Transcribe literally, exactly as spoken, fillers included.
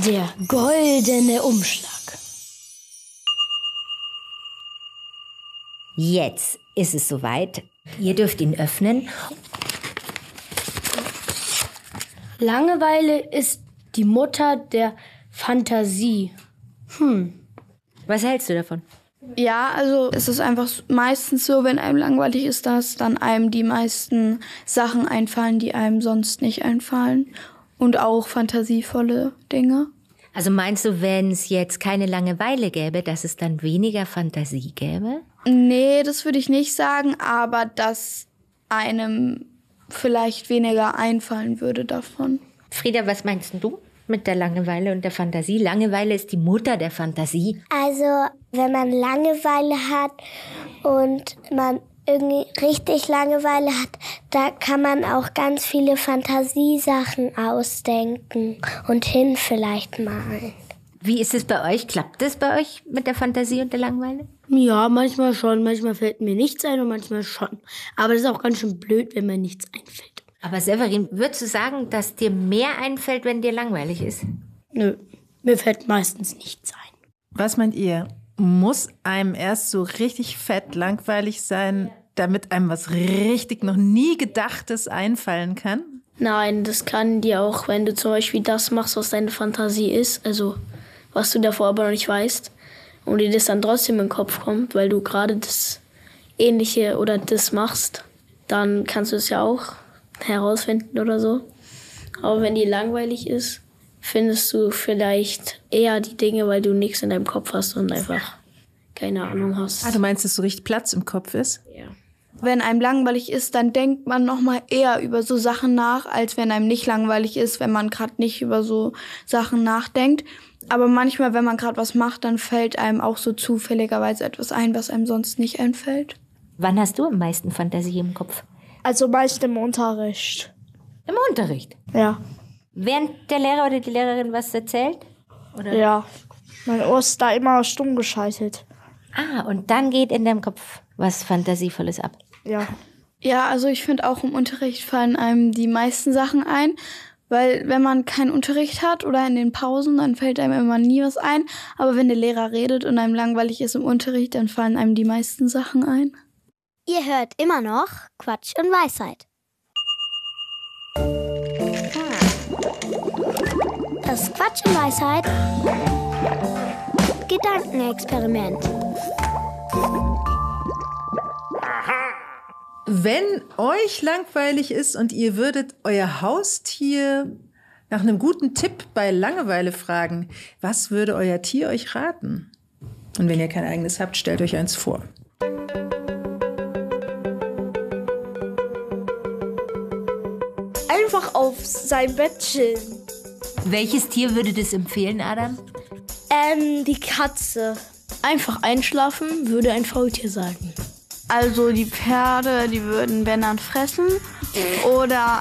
Der goldene Umschlag. Jetzt ist es soweit. Ihr dürft ihn öffnen. Langeweile ist die Mutter der Fantasie. Hm. Was hältst du davon? Ja, also es ist einfach meistens so, wenn einem langweilig ist, dass dann einem die meisten Sachen einfallen, die einem sonst nicht einfallen. Und auch fantasievolle Dinge. Also meinst du, wenn es jetzt keine Langeweile gäbe, dass es dann weniger Fantasie gäbe? Nee, das würde ich nicht sagen, aber dass einem vielleicht weniger einfallen würde davon. Frieda, was meinst du mit der Langeweile und der Fantasie? Langeweile ist die Mutter der Fantasie. Also, wenn man Langeweile hat und man irgendwie richtig Langeweile hat, da kann man auch ganz viele Fantasiesachen ausdenken und hin vielleicht malen. Wie ist es bei euch? Klappt das bei euch mit der Fantasie und der Langeweile? Ja, manchmal schon. Manchmal fällt mir nichts ein und manchmal schon. Aber das ist auch ganz schön blöd, wenn mir nichts einfällt. Aber Severin, würdest du sagen, dass dir mehr einfällt, wenn dir langweilig ist? Nö, mir fällt meistens nichts ein. Was meint ihr? Muss einem erst so richtig fett langweilig sein, damit einem was richtig noch nie Gedachtes einfallen kann? Nein, das kann dir auch, wenn du zum Beispiel das machst, was deine Fantasie ist, also was du davor aber noch nicht weißt, und dir das dann trotzdem in den Kopf kommt, weil du gerade das Ähnliche oder das machst, dann kannst du es ja auch herausfinden oder so. Aber wenn dir langweilig ist, findest du vielleicht eher die Dinge, weil du nichts in deinem Kopf hast und einfach keine Ahnung hast. Ah, du meinst, dass so richtig Platz im Kopf ist? Ja. Wenn einem langweilig ist, dann denkt man noch mal eher über so Sachen nach, als wenn einem nicht langweilig ist, wenn man gerade nicht über so Sachen nachdenkt. Aber manchmal, wenn man gerade was macht, dann fällt einem auch so zufälligerweise etwas ein, was einem sonst nicht einfällt. Wann hast du am meisten Fantasie im Kopf? Also meist im Unterricht. Im Unterricht? Ja. Während der Lehrer oder die Lehrerin was erzählt? Oder? Ja. Mein Ohr ist da immer stumm geschaltet. Ah, und dann geht in deinem Kopf was Fantasievolles ab. Ja. Ja, also ich finde auch im Unterricht fallen einem die meisten Sachen ein, weil wenn man keinen Unterricht hat oder in den Pausen, dann fällt einem immer nie was ein. Aber wenn der Lehrer redet und einem langweilig ist im Unterricht, dann fallen einem die meisten Sachen ein. Ihr hört immer noch Quatsch und Weisheit. Das Quatsch und Weisheit Gedankenexperiment. Wenn euch langweilig ist und ihr würdet euer Haustier nach einem guten Tipp bei Langeweile fragen, was würde euer Tier euch raten? Und wenn ihr kein eigenes habt, stellt euch eins vor. Einfach auf sein Bett chillen. Welches Tier würde das empfehlen, Adam? Ähm, die Katze. Einfach einschlafen, würde ein Faultier sagen. Also die Pferde, die würden wenn dann fressen oder